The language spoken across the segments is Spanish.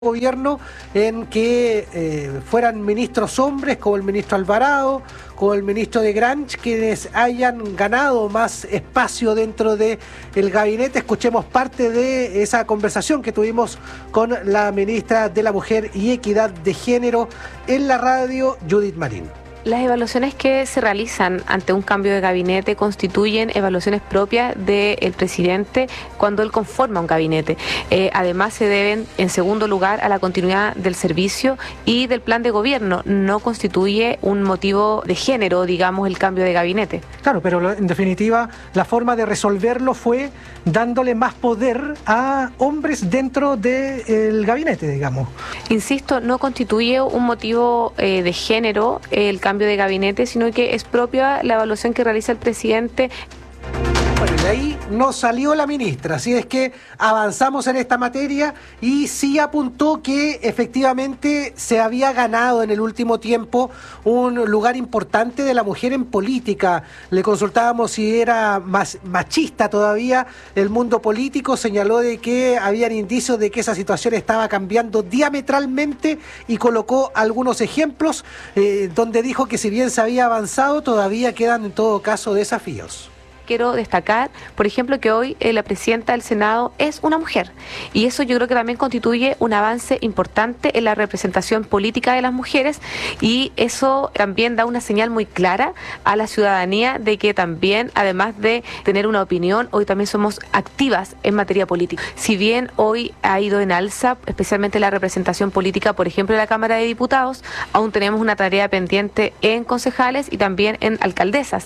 gobierno en que fueran ministros hombres como el ministro Alvarado, como el ministro de Granch, quienes hayan ganado más espacio dentro del gabinete. Escuchemos parte de esa conversación que tuvimos con la ministra de la Mujer y Equidad de Género en la radio, Judith Marín. Las evaluaciones que se realizan ante un cambio de gabinete constituyen evaluaciones propias del presidente cuando él conforma un gabinete. Además, se deben, en segundo lugar, a la continuidad del servicio y del plan de gobierno. No constituye un motivo de género, digamos, el cambio de gabinete. Claro, pero en definitiva, la forma de resolverlo fue dándole más poder a hombres dentro del gabinete, digamos. Insisto, no constituye un motivo de género el cambio de gabinete, sino que es propia la evaluación que realiza el presidente. Bueno, y de ahí nos salió la ministra, así es que avanzamos en esta materia y sí apuntó que efectivamente se había ganado en el último tiempo un lugar importante de la mujer en política. Le consultábamos si era más machista todavía el mundo político, señaló de que habían indicios de que esa situación estaba cambiando diametralmente y colocó algunos ejemplos donde dijo que si bien se había avanzado, todavía quedan en todo caso desafíos. Quiero destacar, por ejemplo, que hoy la presidenta del Senado es una mujer y eso yo creo que también constituye un avance importante en la representación política de las mujeres y eso también da una señal muy clara a la ciudadanía de que también, además de tener una opinión, hoy también somos activas en materia política. Si bien hoy ha ido en alza, especialmente la representación política, por ejemplo, en la Cámara de Diputados, aún tenemos una tarea pendiente en concejales y también en alcaldesas.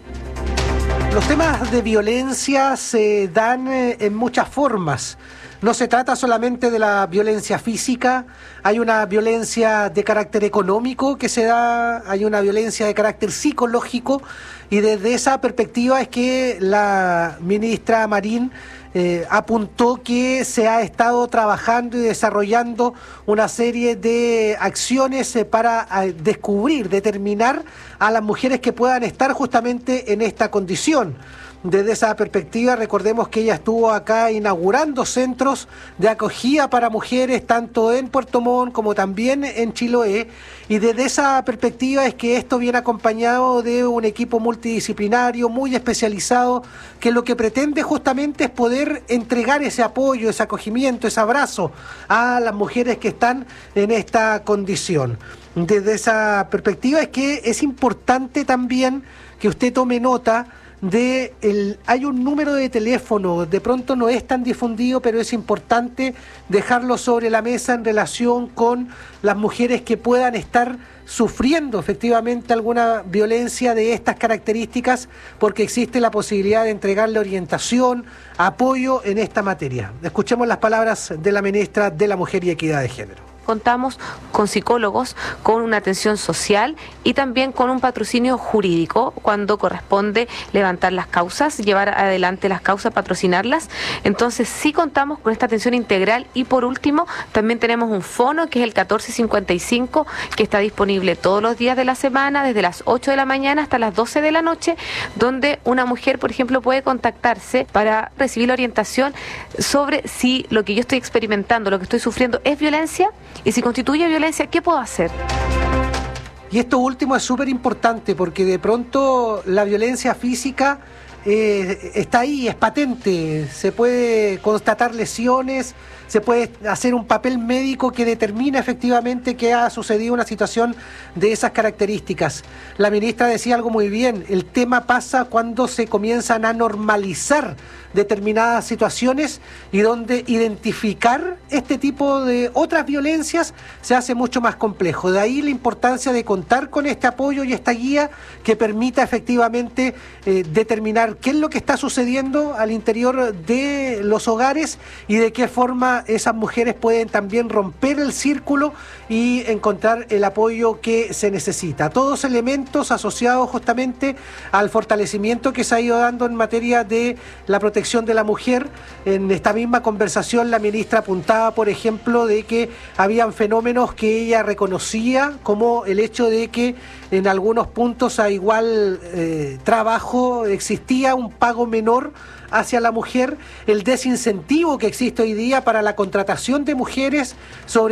Los temas de violencia se dan en muchas formas. No se trata solamente de la violencia física, hay una violencia de carácter económico que se da, hay una violencia de carácter psicológico y desde esa perspectiva es que la ministra Marín apuntó que se ha estado trabajando y desarrollando una serie de acciones para descubrir, determinar a las mujeres que puedan estar justamente en esta condición. Desde esa perspectiva, recordemos que ella estuvo acá inaugurando centros de acogida para mujeres, tanto en Puerto Montt como también en Chiloé, y desde esa perspectiva es que esto viene acompañado de un equipo multidisciplinario, muy especializado, que lo que pretende justamente es poder entregar ese apoyo, ese acogimiento, ese abrazo a las mujeres que están en esta condición. Desde esa perspectiva es que es importante también que usted tome nota hay un número de teléfono, de pronto no es tan difundido, pero es importante dejarlo sobre la mesa en relación con las mujeres que puedan estar sufriendo efectivamente alguna violencia de estas características, porque existe la posibilidad de entregarle orientación, apoyo en esta materia. Escuchemos las palabras de la ministra de la Mujer y Equidad de Género. Contamos con psicólogos, con una atención social y también con un patrocinio jurídico cuando corresponde levantar las causas, llevar adelante las causas, patrocinarlas. Entonces sí contamos con esta atención integral y por último también tenemos un fono que es el 1455 que está disponible todos los días de la semana desde las 8 de la mañana hasta las 12 de la noche, donde una mujer, por ejemplo, puede contactarse para recibir la orientación sobre si lo que yo estoy experimentando, lo que estoy sufriendo es violencia. Y si constituye violencia, ¿qué puedo hacer? Y esto último es súper importante porque de pronto la violencia física está ahí, es patente, se puede constatar lesiones, se puede hacer un papel médico que determina efectivamente que ha sucedido una situación de esas características. La ministra decía algo muy bien, el tema pasa cuando se comienzan a normalizar determinadas situaciones y donde identificar este tipo de otras violencias se hace mucho más complejo. De ahí la importancia de contar con este apoyo y esta guía que permita efectivamente determinar qué es lo que está sucediendo al interior de los hogares y de qué forma esas mujeres pueden también romper el círculo y encontrar el apoyo que se necesita. Todos elementos asociados justamente al fortalecimiento que se ha ido dando en materia de la protección de la mujer. En esta misma conversación la ministra apuntaba, por ejemplo, de que habían fenómenos que ella reconocía, como el hecho de que en algunos puntos a igual trabajo existía un pago menor hacia la mujer, el desincentivo que existe hoy día para la la contratación de mujeres, sobre